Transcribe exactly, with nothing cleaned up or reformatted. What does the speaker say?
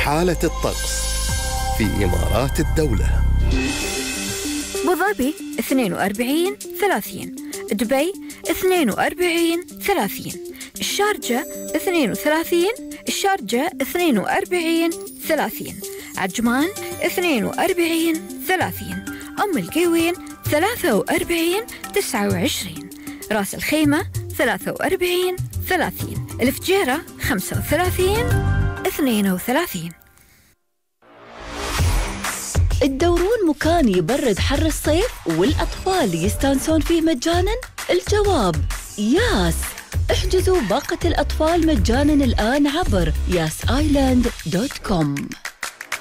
حالة الطقس في إمارات الدولة. أبو ظبي اثنين وأربعين ثلاثين، دبي اثنين وأربعين ثلاثين، الشارجة اثنين وثلاثين، الشارجة اثنين وأربعين ثلاثين، عجمان اثنين وأربعين ثلاثين، أم القوين ثلاثة وأربعين تسعة وعشرين، راس الخيمة ثلاثة وأربعين ثلاثين، الفجيرة خمسة وثلاثين اثنين وثلاثين. تدورون مكان يبرد حر الصيف والأطفال يستانسون فيه مجاناً؟ الجواب ياس. احجزوا باقة الأطفال مجاناً الآن عبر ياس آيلاند دوت كوم.